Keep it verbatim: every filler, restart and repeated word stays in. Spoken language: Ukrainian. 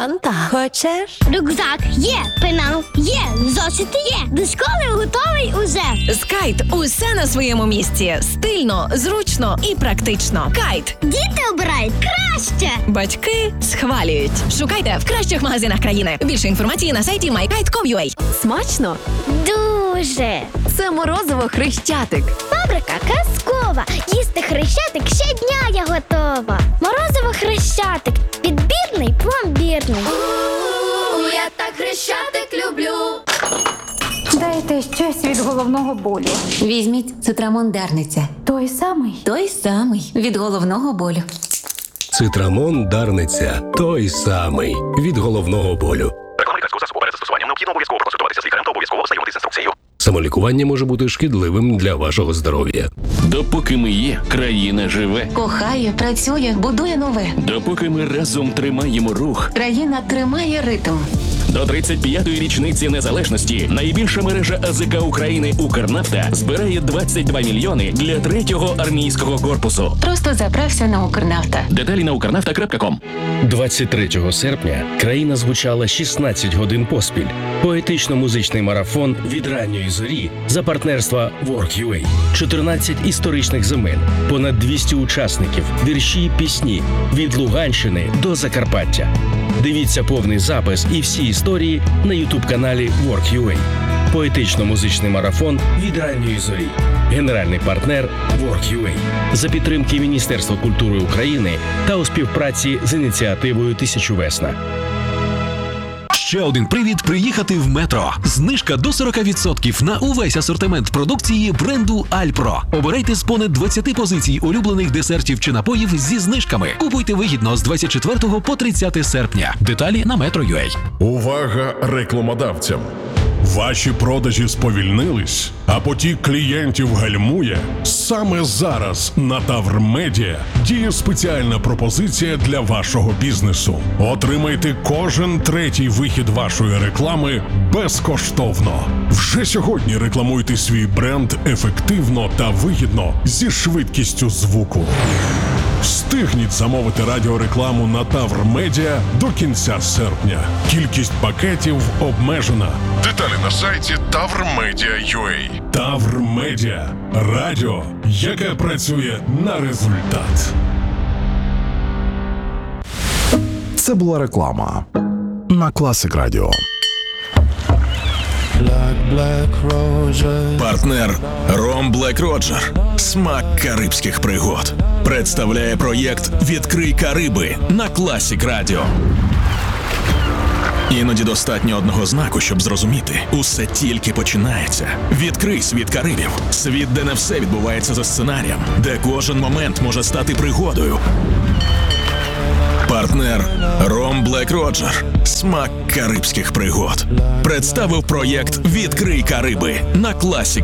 Фанта. Хочеш? Рюкзак є, пенал є, зошити є. До школи готовий уже. З Кайт усе на своєму місці. Стильно, зручно і практично. Кайт. Діти обирають краще. Батьки схвалюють. Шукайте в кращих магазинах країни. Більше інформації на сайті май кайт крапка ком крапка ю а. Смачно? Дуже. Це морозиво Хрещатик. Фабрика казкова. Їсти Хрещатик щодня я готова. Морозиво Хрещатик. Підбірний, пломбірний. Я так Хрещатик люблю. Дайте щось від головного болю. Візьміть цитрамон Дарниця. Той самий. Той самий від головного болю. Цитрамон Дарниця. Той самий від головного болю. Реклама лікарського засобу перед застосуванням необхідно обов'язково проконсультуватися з лікарем та обов'язково ознайомитися з інструкцією. Самолікування може бути шкідливим для вашого здоров'я. Допоки ми є, країна живе. Кохає, працює, будує нове. Допоки ми разом тримаємо рух. Країна тримає ритм. До тридцять п'ятої річниці незалежності найбільша мережа АЗК України «Укрнафта» збирає двадцять два мільйони для третього армійського корпусу. Просто заправся на Укрнафта. Деталі на укрнафта крапка ком. двадцять третього серпня країна звучала шістнадцять годин поспіль. Поетично-музичний марафон від ранньої зорі за партнерства Work.ua. чотирнадцять історичних земель, понад двісті учасників, вірші й пісні від Луганщини до Закарпаття. Дивіться повний запис і всі історії на ютуб-каналі Work.ua. Поетично-музичний марафон від ранньої зорі. Генеральний партнер Work.ua. За підтримки Міністерства культури України та у співпраці з ініціативою «Тисячу весна». Ще один привід приїхати в Метро. Знижка до сорок відсотків на увесь асортимент продукції бренду Альпро. Обирайте з понад двадцяти позицій улюблених десертів чи напоїв зі знижками. Купуйте вигідно з двадцять четвертого по тридцяте серпня. Деталі на метро крапка ю а. Увага рекламодавцям! Ваші продажі сповільнились, а потік клієнтів гальмує? Саме зараз на Тавр Медіа діє спеціальна пропозиція для вашого бізнесу. Отримайте кожен третій вихід вашої реклами безкоштовно. Вже сьогодні рекламуйте свій бренд ефективно та вигідно зі швидкістю звуку. Встигніть замовити радіорекламу на Тавр Медіа до кінця серпня. Кількість пакетів обмежена. Деталі на сайті тавр медіа крапка ю а. Тавр Медіа. Радіо, яке працює на результат. Це була реклама на Класик Радіо. Партнер Ром Блек Роджер. Смак карибських пригод. Представляє проєкт «Відкрий Кариби» на Класик Радіо. Іноді достатньо одного знаку, щоб зрозуміти. Усе тільки починається. Відкрий світ Карибів. Світ, де не все відбувається за сценарієм. Де кожен момент може стати пригодою. Партнер Ром Блек Роджер. Смак карибських пригод. Представив проєкт «Відкрий Кариби» на Класик